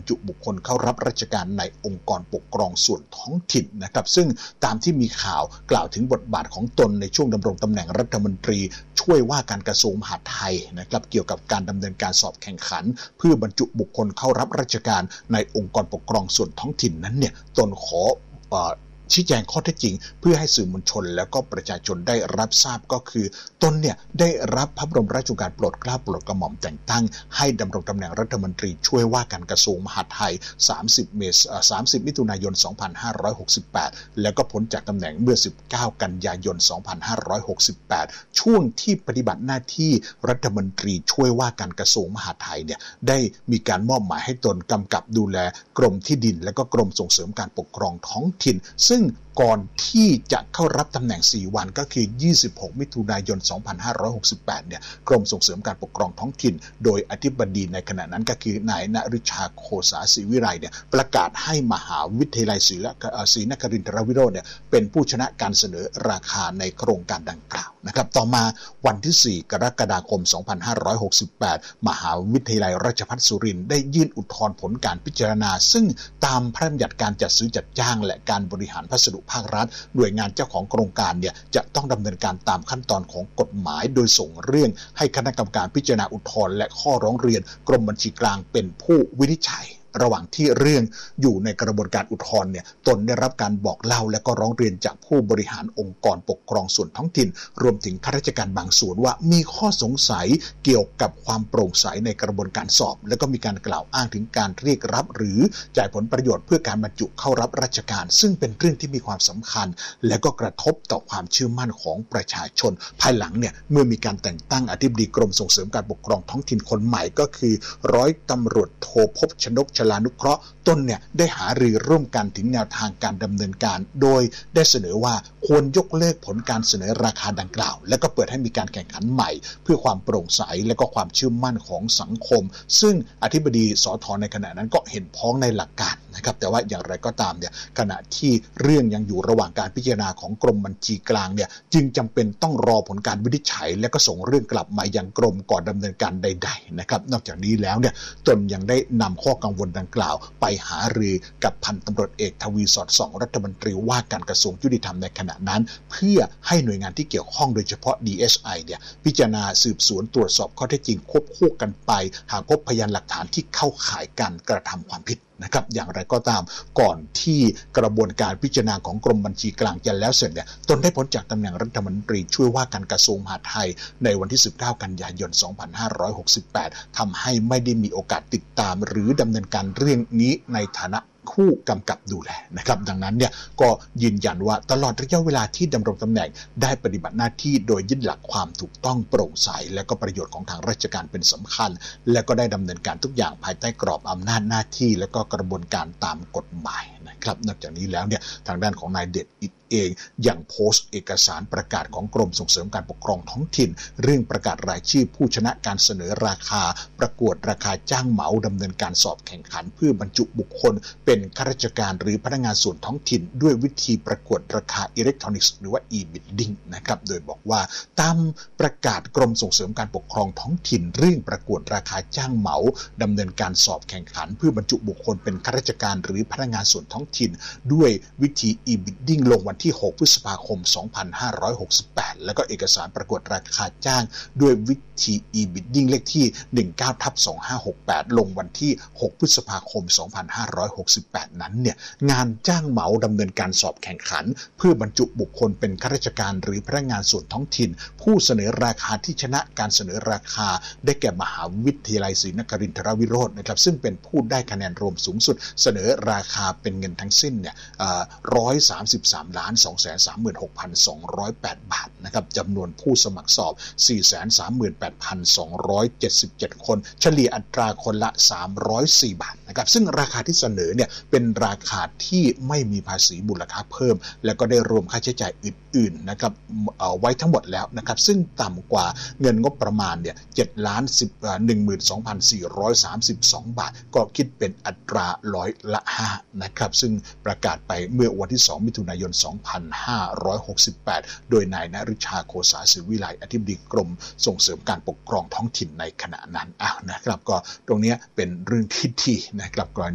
จุบุคคลเข้ารับราชการในองค์กรปกครองส่วนท้องถิ่นนะครับซึ่งตามที่มีข่าวกล่าวถึงบทบาทของตนในช่วงดำรงตำแหน่งรัฐมนตรีช่วยว่าการกระทรวงมหาดไทยนะครับเกี่ยวกับการดำเนินการสอบแข่งขันเพื่อบรรจุบุคคลเข้ารับราชการในองค์กรปกครองส่วนท้องถิ่นนั้นเนี่ยตนขอชี้แจงข้อเท็จจริงเพื่อให้สื่อมวลชนแล้วก็ประชาชนได้รับทราบก็คือตนเนี่ยได้รับพระบรมราชโองการโปรดเกล้าโปรดกระหม่อมแต่งตั้งให้ดำรงตำแหน่งรัฐมนตรีช่วยว่าการกระทรวงมหาดไทย30 มิถุนายน 2568แล้วก็พ้นจากตำแหน่งเมื่อ19 กันยายน 2568ช่วงที่ปฏิบัติหน้าที่รัฐมนตรีช่วยว่าการกระทรวงมหาดไทยเนี่ยได้มีการมอบหมายให้ตนกำกับดูแลกรมที่ดินและก็กรมส่งเสริมการปกครองท้องถิ่นซึ่งก่อนที่จะเข้ารับตำแหน่ง4วันก็คือ26 มิถุนายน 2568เนี่ยกรมส่งเสริมการปกครองท้องถิ่นโดยอธิบดีในขณะนั้นก็คือนายณฤชาโคสาศรีวิไลเนี่ยประกาศให้มหาวิทยาลัยศรีนครินทรวิโรจน์เนี่ยเป็นผู้ชนะการเสนอราคาในโครงการดังกล่าวนะครับต่อมาวันที่4 กรกฎาคม 2568มหาวิทยาลัยราชภัฏสุรินทร์ได้ยื่นอุทธรณ์ผลการพิจารณาซึ่งตามพระราชบัญญัติการจัดซื้อจัดจ้างและการบริหารพัสดุภาครัฐหน่วยงานเจ้าของโครงการเนี่ยจะต้องดำเนินการตามขั้นตอนของกฎหมายโดยส่งเรื่องให้คณะกรรมการพิจารณาอุทธรณ์และข้อร้องเรียนกรมบัญชีกลางเป็นผู้วินิจฉัยระหว่างที่เรื่องอยู่ในกระบวนการอุทธรณ์เนี่ยตนได้รับการบอกเล่าและก็ร้องเรียนจากผู้บริหารองค์กรปกครองส่วนท้องถิ่นรวมถึงข้าราชการบางส่วนว่ามีข้อสงสัยเกี่ยวกับความโปร่งใสในกระบวนการสอบและก็มีการกล่าวอ้างถึงการเรียกรับหรือจ่ายผลประโยชน์เพื่อการบรรจุเข้ารับราชการซึ่งเป็นเรื่องที่มีความสำคัญและก็กระทบต่อความเชื่อมั่นของประชาชนภายหลังเนี่ยเมื่อมีการแต่งตั้งอธิบดีกรมส่งเสริมการปกครองท้องถิ่นคนใหม่ก็คือร้อยตำรวจโทภพชนก ชลานุเคราะห์ตนเนี่ยได้หารือร่วมกันถึงแนวทางการดำเนินการโดยได้เสนอว่าควรยกเลิกผลการเสนอราคาดังกล่าวและก็เปิดให้มีการแข่งขันใหม่เพื่อความโปร่งใสและก็ความเชื่อมั่นของสังคมซึ่งอธิบดีสธในขณะนั้นก็เห็นพ้องในหลักการนะครับแต่ว่าอย่างไรก็ตามเนี่ยขณะที่เรื่องยังอยู่ระหว่างการพิจารณาของกรมบัญชีกลางเนี่ยจึงจำเป็นต้องรอผลการวินิจฉัยและก็ส่งเรื่องกลับมายังกรมก่อนดำเนินการใดๆนะครับนอกจากนี้แล้วเนี่ยตนยังได้นำข้อกังวลดังกล่าวไปหารือกับพันตำรวจเอกทวีสอดส่องรัฐมนตรีว่าการกระทรวงยุติธรรมในขณะนั้นเพื่อให้หน่วยงานที่เกี่ยวข้องโดยเฉพาะ DSI เนี่ยพิจารณาสืบสวนตรวจสอบข้อเท็จจริงควบคู่กันไปหากพบพยานหลักฐานที่เข้าข่ายการกระทำความผิดนะครับอย่างไรก็ตามก่อนที่กระบวนการพิจารณาของกรมบัญชีกลางจะแล้วเสร็จเนี่ยตนได้พ้นจากตำแหน่งรัฐมนตรีช่วยว่าการกระทรวงมหาดไทยในวันที่19 กันยายน 2568ทำให้ไม่ได้มีโอกาสติดตามหรือดำเนินการเรื่องนี้ในฐานะผู้กำกับดูแลนะครับดังนั้นเนี่ยก็ยืนยันว่าตลอดระยะเวลาที่ดำรงตำแหน่งได้ปฏิบัติหน้าที่โดยยึดหลักความถูกต้องโปร่งใสและก็ประโยชน์ของทางราชการเป็นสำคัญและก็ได้ดำเนินการทุกอย่างภายใต้กรอบอำนาจหน้าที่และก็กระบวนการตามกฎหมายนะครับนอกจากนี้แล้วเนี่ยทางด้านของนายเดชอิทเองยังโพสต์เอกสารประกาศของกรมส่งเสริมการปกครองท้องถิ่นเรื่องประกาศรายชื่อผู้ชนะการเสนอราคาประกวดราคาจ้างเหมาดำเนินการสอบแข่งขันเพื่อบรรจุบุคคลเป็นข้าราชการหรือพนักงานส่วนท้องถิ่นด้วยวิธีประกวดราคาอิเล็กทรอนิกส์หรือว่า e-bidding นะครับโดยบอกว่าตามประกาศกรมส่งเสริมการปกครองท้องถิ่นเรื่องประกวดราคาจ้างเหมาดำเนินการสอบแข่งขันเพื่อบรรจุบุคคลเป็นข้าราชการหรือพนักงานส่วนท้องถิ่นด้วยวิธี e-bidding ลงวันที่6 พฤษภาคม 2568แล้วก็เอกสารประกวดราคาจ้างด้วยวิธี e-bidding เลขที่ 19/2568 ลงวันที่ 6 พฤษภาคม 2568 นั้นเนี่ยงานจ้างเหมาดำเนินการสอบแข่งขันเพื่อบรรจุบุคคลเป็นข้าราชการหรือพนักงานส่วนท้องถิ่นผู้เสนอราคาที่ชนะการเสนอราคาได้แก่มหาวิทยาลัยศรีนครินทรวิโรจน์นะครับซึ่งเป็นผู้ได้คะแนนรวมสูงสุดเสนอราคาเป็นเงินทั้งสิ้นเนี่ย133,236,208 บาทนะครับจำนวนผู้สมัครสอบ 438,277 คนเฉลี่ยอัตราคนละ304 บาทนะครับซึ่งราคาที่เสนอเนี่ยเป็นราคาที่ไม่มีภาษีมูลค่าเพิ่มแล้วก็ได้รวมค่าใช้จ่ายอื่นๆนะครับไว้ทั้งหมดแล้วนะครับซึ่งต่ำกว่าเงินงบประมาณเนี่ย7,12,432 บาทก็คิดเป็นอัตราร้อยละ 5นะครับซึ่งประกาศไปเมื่อวันที่2 มิถุนายน 2568โดยนายณฤชาโคสาศรีวิไลอธิบดีกรมส่งเสริมการปกครองท้องถิ่นในขณะนั้นนะครับก็ตรงนี้เป็นเรื่องที่ดีนะครับ